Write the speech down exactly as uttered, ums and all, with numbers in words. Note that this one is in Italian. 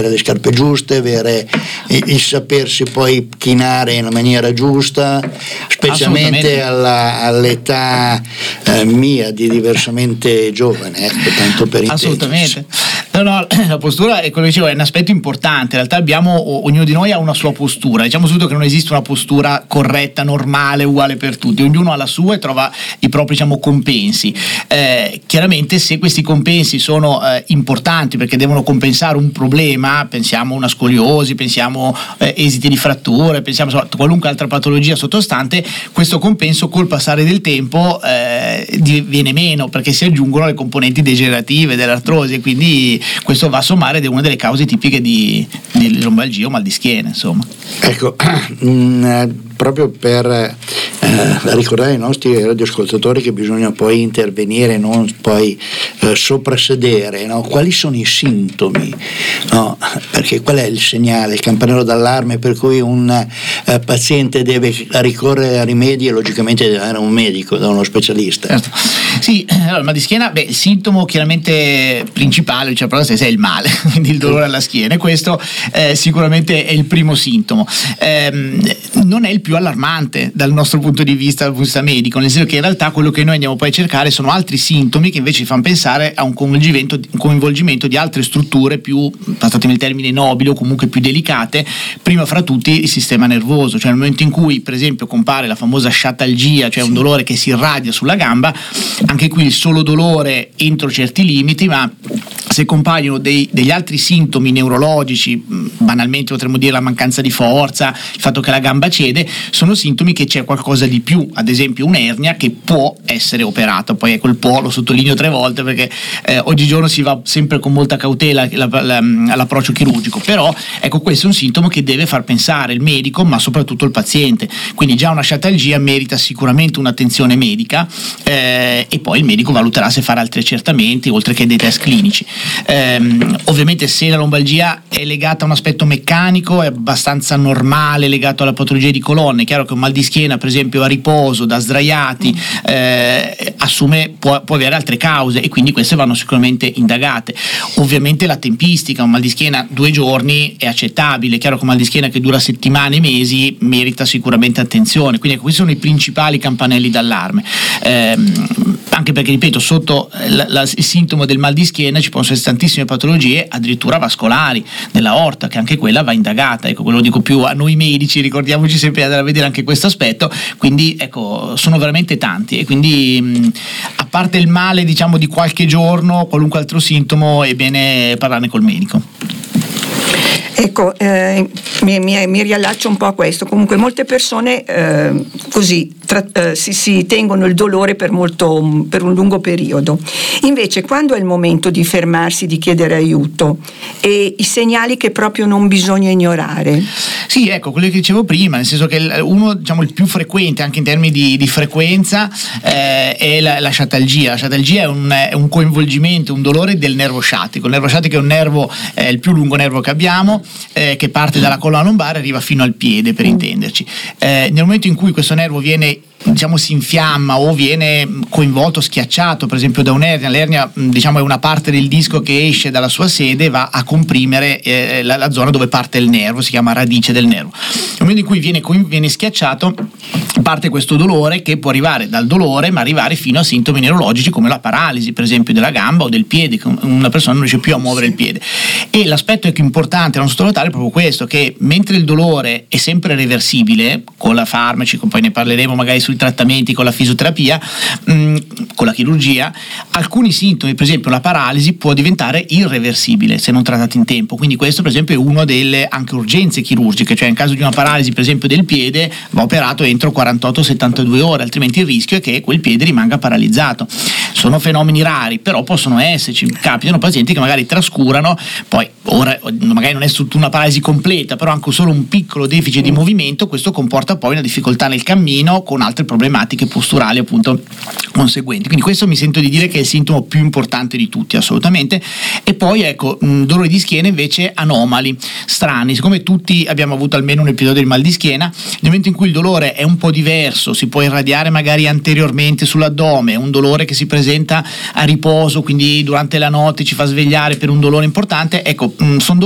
le scarpe giuste, avere il, il sapersi poi chinare in maniera giusta, specialmente alla, all'età eh, mia di diversamente giovane, ecco, tanto per intenderci. Assolutamente. No, no, la postura è quello che dicevo, è un aspetto importante. In realtà abbiamo, ognuno di noi ha una sua postura. Diciamo subito che non esiste una postura corretta, normale, uguale per tutti. Ognuno ha la sua e trova i propri, diciamo, compensi. Eh, chiaramente se questi compensi sono eh, importanti perché devono compensare un problema, pensiamo a una scoliosi, pensiamo eh, esiti di fratture, pensiamo a qualunque altra patologia sottostante, questo compenso col passare del tempo eh, viene meno perché si aggiungono le componenti degenerative dell'artrosi, e quindi questo va a sommare ed è una delle cause tipiche di, di lombalgia o mal di schiena, insomma. Ecco, mh, proprio per eh, ricordare ai nostri radioascoltatori che bisogna poi intervenire, non poi eh, soprassedere, no? Quali sono i sintomi? No? Perché qual è il segnale, il campanello d'allarme per cui un eh, paziente deve ricorrere a rimedi e logicamente deve andare a un medico, da uno specialista? Certo. Sì, allora il mal di schiena, beh, il sintomo chiaramente principale, cioè però se è il male, quindi il dolore alla schiena, e questo eh, sicuramente è il primo sintomo. Eh, non è il più allarmante dal nostro punto di vista, dal punto di vista medico, nel senso che in realtà quello che noi andiamo poi a cercare sono altri sintomi che invece fanno pensare a un coinvolgimento, un coinvolgimento di altre strutture più, passatemi il termine, nobili o comunque più delicate, prima fra tutti il sistema nervoso, cioè nel momento in cui per esempio compare la famosa sciatalgia, cioè un dolore che si irradia sulla gamba, anche qui il solo dolore entro certi limiti, ma se compaiono dei, degli altri sintomi neurologici, banalmente potremmo dire la mancanza di forza, il fatto che la gamba cede, sono sintomi che c'è qualcosa di più, ad esempio un'ernia che può essere operata. Poi ecco, il può lo sottolineo tre volte perché eh, oggigiorno si va sempre con molta cautela la, la, all'approccio chirurgico, però ecco, questo è un sintomo che deve far pensare il medico ma soprattutto il paziente, quindi già una sciatalgia merita sicuramente un'attenzione medica eh, e poi il medico valuterà se fare altri accertamenti oltre che dei test clinici. Eh, ovviamente se la lombalgia è legata a un aspetto meccanico è abbastanza normale, legato alla patologia di colonne. È chiaro che un mal di schiena per esempio a riposo, da sdraiati, eh, assume, può, può avere altre cause e quindi queste vanno sicuramente indagate. Ovviamente la tempistica, un mal di schiena due giorni è accettabile, è chiaro che un mal di schiena che dura settimane, mesi merita sicuramente attenzione, quindi ecco, questi sono i principali campanelli d'allarme, eh, anche perché ripeto sotto la, la, il sintomo del mal di schiena ci possono essere tantissime patologie addirittura vascolari della aorta, che anche quella va indagata. Ecco, quello lo dico più a noi medici, ricordiamoci sempre di andare a vedere anche questo aspetto, quindi ecco, sono veramente tanti e quindi mh, a parte il male diciamo di qualche giorno, qualunque altro sintomo è bene parlarne col medico. Ecco, eh, mi, mi, mi riallaccio un po' a questo. Comunque molte persone eh, così tra, eh, si, si tengono il dolore per, molto, per un lungo periodo. Invece quando è il momento di fermarsi, di chiedere aiuto, e i segnali che proprio non bisogna ignorare? Sì, ecco, quello che dicevo prima, nel senso che uno, diciamo, il più frequente anche in termini di, di frequenza eh, è la, la sciatalgia. La sciatalgia è un, è un coinvolgimento, un dolore del nervo sciatico. Il nervo sciatico è un nervo, è il più lungo nervo che abbiamo, eh, che parte dalla colonna lombare e arriva fino al piede, per intenderci. Eh, nel momento in cui questo nervo viene, diciamo, si infiamma o viene coinvolto, schiacciato per esempio da un'ernia, l'ernia diciamo è una parte del disco che esce dalla sua sede e va a comprimere eh, la, la zona dove parte il nervo, si chiama radice del nervo. Nel momento in cui viene, viene schiacciato parte questo dolore, che può arrivare dal dolore ma arrivare fino a sintomi neurologici come la paralisi per esempio della gamba o del piede, che una persona non riesce più a muovere il piede. E l'aspetto è che importante da non sottovalutare è proprio questo, che mentre il dolore è sempre reversibile con la farmaci, poi ne parleremo magari sui trattamenti, con la fisioterapia, mh, con la chirurgia, alcuni sintomi, per esempio la paralisi, può diventare irreversibile se non trattati in tempo. Quindi questo per esempio è una delle anche urgenze chirurgiche, cioè in caso di una paralisi per esempio del piede va operato entro quarantotto settantadue ore, altrimenti il rischio è che quel piede rimanga paralizzato. Sono fenomeni rari, però possono esserci, capitano pazienti che magari trascurano, poi ora magari non è tutta una paralisi completa, però anche solo un piccolo deficit di movimento, questo comporta poi una difficoltà nel cammino con altre problematiche posturali appunto conseguenti. Quindi questo mi sento di dire che è il sintomo più importante di tutti, assolutamente. E poi ecco, mh, dolori di schiena invece anomali, strani, siccome tutti abbiamo avuto almeno un episodio di mal di schiena, nel momento in cui il dolore è un po' diverso, si può irradiare magari anteriormente sull'addome, un dolore che si presenta a riposo, quindi durante la notte ci fa svegliare per un dolore importante, ecco, mh, sono